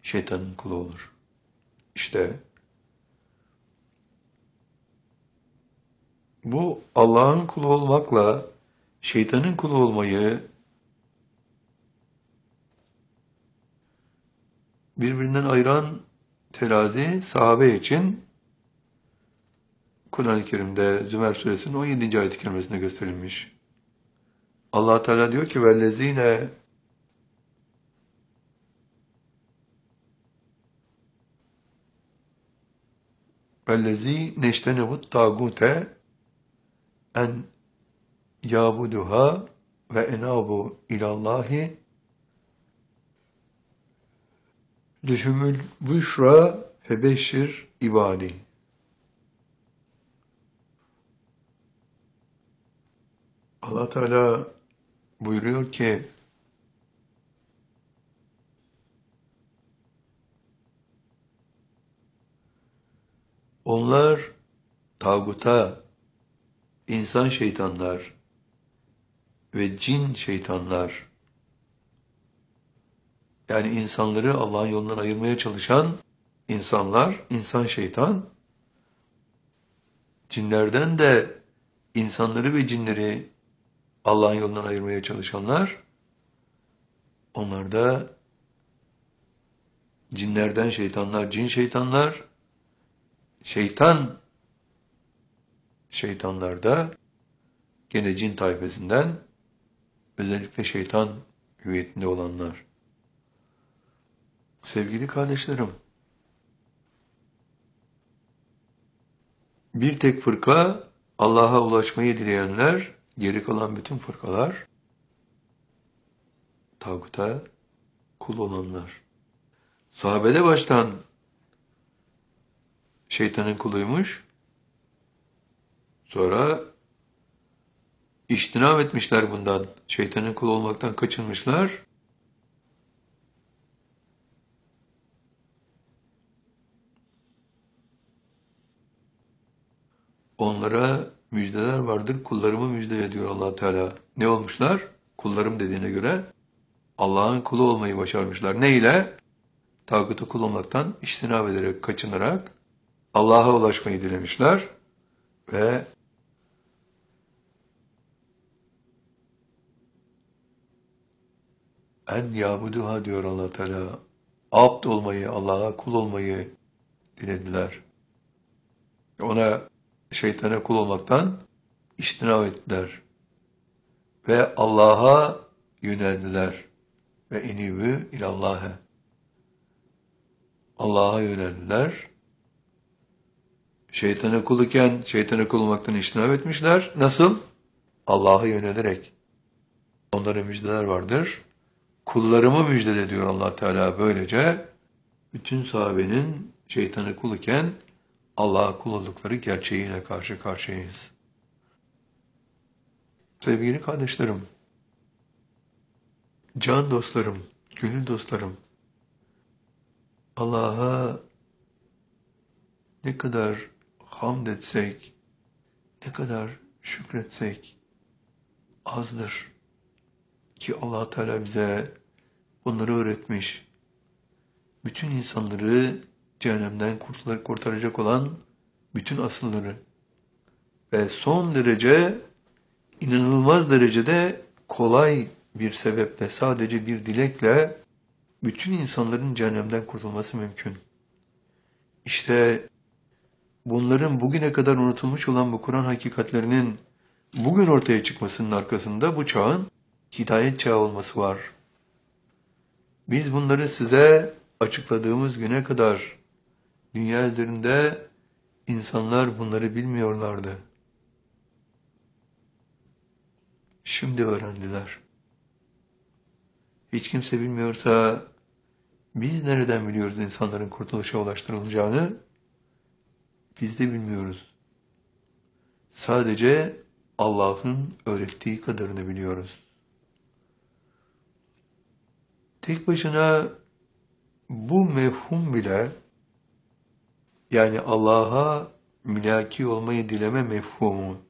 şeytanın kulu olur. İşte bu Allah'ın kulu olmakla şeytanın kulu olmayı birbirinden ayıran terazi sahabe için Kur'an-ı Kerim'de Zümer Suresinin 17. ayet-i kerimesinde gösterilmiş. Allah Teala diyor ki vellezine neştenebut tagute en yabuduha ve enabu ilallahi lehumul büşra febeşşir ibadi. Allah Teala buyuruyor ki onlar tağuta, insan şeytanlar ve cin şeytanlar, yani insanları Allah'ın yolundan ayırmaya çalışan insanlar, insan şeytan, cinlerden de insanları ve cinleri Allah'ın yolundan ayırmaya çalışanlar, onlar da cinlerden şeytanlar, cin şeytanlar, şeytanlar da gene cin tayfasından, özellikle şeytan hüviyetinde olanlar. Sevgili kardeşlerim, bir tek fırka Allah'a ulaşmayı dileyenler, geri kalan bütün fırkalar tağuta kul olanlar. Sahabede baştan şeytanın kuluymuş, sonra İçtinab etmişler bundan. Şeytanın kulu olmaktan kaçınmışlar. Onlara müjdeler vardır. Kullarımı müjde ediyor Allah Teala. Ne olmuşlar? Kullarım dediğine göre Allah'ın kulu olmayı başarmışlar. Ne ile? Tağuta kul olmaktan içtinab ederek, kaçınarak Allah'a ulaşmayı dilemişler ve en yabuduha diyor Allah Teala. Abd olmayı, Allah'a kul olmayı dilediler. Ona, şeytana kul olmaktan içtinab ettiler. Ve Allah'a yöneldiler. Ve inivü ilallâhe. Allah'a yöneldiler. Şeytana kul iken şeytana kul olmaktan içtinab etmişler. Nasıl? Allah'a yönelerek. Onlara müjdeler vardır. Kullarımı müjdele diyor Allah Teala böylece. Bütün sahabenin şeytana kul iken Allah'a kul oldukları gerçeğiyle karşı karşıyayız. Sevgili kardeşlerim, can dostlarım, gönül dostlarım, Allah'a ne kadar hamd etsek, ne kadar şükretsek azdır ki Allah Teala bize bunları öğretmiş. Bütün insanları cehennemden kurtaracak olan bütün asılları ve son derece, inanılmaz derecede kolay bir sebeple, sadece bir dilekle bütün insanların cehennemden kurtulması mümkün. İşte bunların bugüne kadar unutulmuş olan bu Kur'an hakikatlerinin bugün ortaya çıkmasının arkasında bu çağın hidayet çağı olması var. Biz bunları size açıkladığımız güne kadar dünya üzerinde insanlar bunları bilmiyorlardı. Şimdi öğrendiler. Hiç kimse bilmiyorsa biz nereden biliyoruz insanların kurtuluşa ulaştırılacağını? Biz de bilmiyoruz. Sadece Allah'ın öğrettiği kadarını biliyoruz. Tek başına bu mefhum bile, yani Allah'a mülaki olmayı dileme mefhumu,